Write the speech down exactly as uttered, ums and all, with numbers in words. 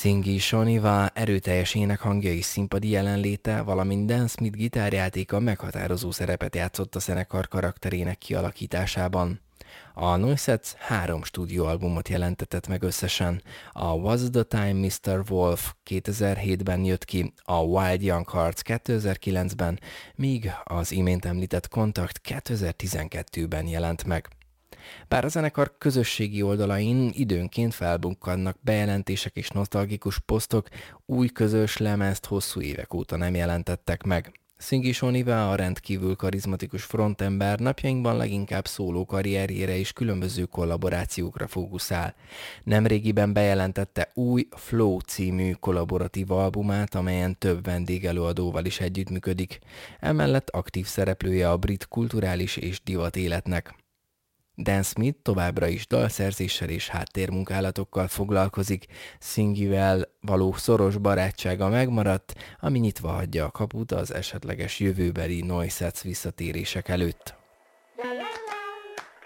Singy Shoniva erőteljes énekhangja és színpadi jelenléte, valamint Dan Smith gitárjátéka meghatározó szerepet játszott a zenekar karakterének kialakításában. A Noisettes három stúdióalbumot jelentetett meg összesen. A What's the Time miszter Wolf kétezer-hétben jött ki, a Wild Young Hearts kétezer-kilencben, míg az imént említett Contact kétezer-tizenkettőben jelent meg. Bár a zenekar közösségi oldalain időnként felbukkannak bejelentések és nosztalgikus posztok, új közös lemezt hosszú évek óta nem jelentettek meg. Singy Shoniva, a rendkívül karizmatikus frontember, napjainkban leginkább szóló karrierjére és különböző kollaborációkra fókuszál. Nemrégiben bejelentette új Flow című kollaboratív albumát, amelyen több vendégelőadóval is együttműködik. Emellett aktív szereplője a brit kulturális és divat életnek. Dan Smith továbbra is dalszerzéssel és háttérmunkálatokkal foglalkozik, Singyvel való szoros barátsága megmaradt, ami nyitva hagyja a kaput az esetleges jövőbeli Noisettes visszatérések előtt.